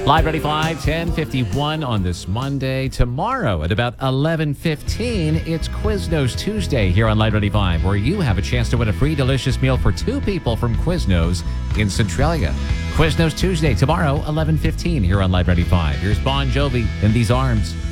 Live Ready 5, 10:51 on this Monday. Tomorrow at about 11:15, it's Quiznos Tuesday here on Live Ready 5, where you have a chance to win a free delicious meal for two people from Quiznos in Centralia. Quiznos Tuesday tomorrow, 11:15 here on Live Ready 5. Here's Bon Jovi in These Arms.